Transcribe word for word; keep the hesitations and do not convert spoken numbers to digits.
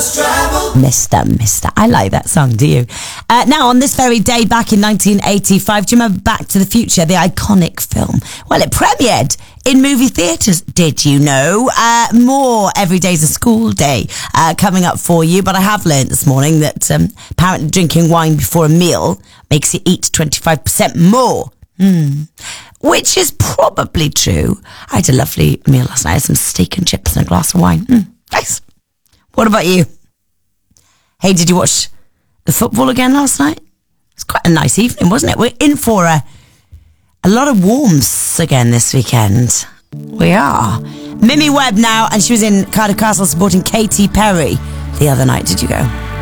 Mister, Mister. I like that song, do you? Uh, now, on this very day back in nineteen eighty-five, do you remember Back to the Future, the iconic film? Well, it premiered in movie theatres, did you know? Uh, more Every Day's a School Day uh, coming up for you, but I have learned this morning that um, apparently drinking wine before a meal makes you eat twenty-five percent more. Mm. Which is probably true. I had a lovely meal last night. I had some steak and chips and a glass of wine. Mm, nice. What about you? Hey, did you watch the football again last night? It's quite a nice evening, wasn't it? We're in for a, a lot of warmth again this weekend. We are. Mimi Webb now, and she was in Cardiff Castle supporting Katy Perry the other night. Did you go?